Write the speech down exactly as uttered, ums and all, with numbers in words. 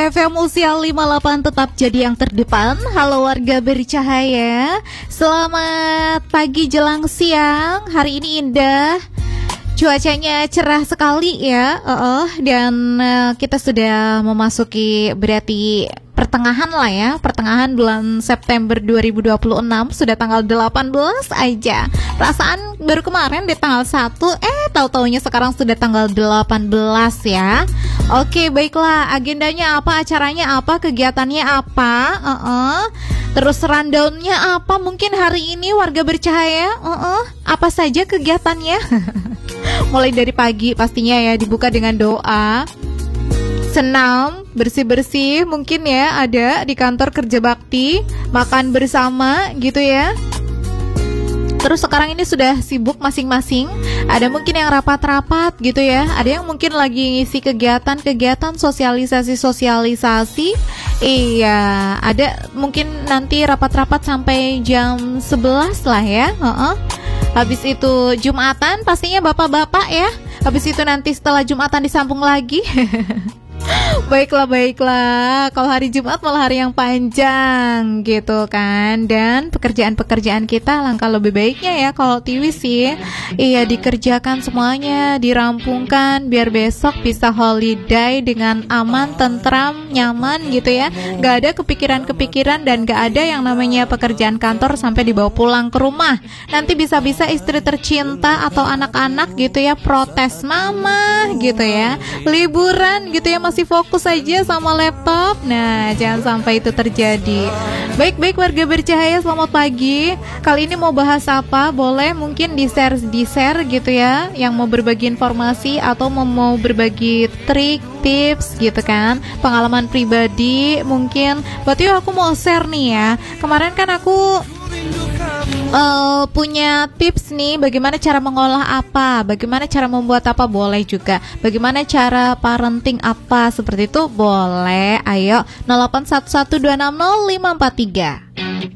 F M Usia lima puluh delapan tetap jadi yang terdepan. Halo warga bercahaya, selamat pagi jelang siang. Hari ini indah, cuacanya cerah sekali ya, uh, uh, dan uh, kita sudah memasuki berarti pertengahan lah ya, pertengahan bulan September dua ribu dua puluh enam, sudah tanggal delapan belas aja. Perasaan baru kemarin di tanggal satu, eh tahu-taunya sekarang sudah tanggal delapan belas ya. Oke, baiklah, agendanya apa, acaranya apa, kegiatannya apa, uh-uh. terus rundownnya apa mungkin hari ini warga bercahaya, uh-uh. apa saja kegiatannya. Mulai dari pagi pastinya ya, dibuka dengan doa, senam, bersih-bersih mungkin ya, ada di kantor kerja bakti, makan bersama gitu ya. Terus sekarang ini sudah sibuk masing-masing. Ada mungkin yang rapat-rapat gitu ya, ada yang mungkin lagi ngisi kegiatan-kegiatan sosialisasi-sosialisasi. Iya, ada mungkin nanti rapat-rapat sampai jam sebelas lah ya. uh-uh. Habis itu Jumatan pastinya bapak-bapak ya. Habis itu nanti setelah Jumatan disambung lagi. Baiklah, baiklah. Kalau hari Jumat malah hari yang panjang gitu kan. Dan pekerjaan-pekerjaan kita langkah lebih baiknya ya kalau Tiwi sih, iya dikerjakan semuanya, dirampungkan biar besok bisa holiday dengan aman, tentram, nyaman gitu ya. Gak ada kepikiran-kepikiran dan gak ada yang namanya pekerjaan kantor sampai dibawa pulang ke rumah. Nanti bisa-bisa istri tercinta atau anak-anak gitu ya protes, mama gitu ya, liburan gitu ya, masih fokus aja sama laptop. Nah, jangan sampai itu terjadi. Baik-baik warga bercahaya, selamat pagi. Kali ini mau bahas apa? Boleh mungkin di-share di-share gitu ya, yang mau berbagi informasi atau mau, mau berbagi trik, tips gitu kan, pengalaman pribadi mungkin. Berarti aku mau share nih ya. Kemarin kan aku Uh, punya tips nih, bagaimana cara mengolah apa, bagaimana cara membuat apa, boleh juga. Bagaimana cara parenting apa, seperti itu boleh. Ayo nol delapan satu satu dua enam nol lima empat tiga.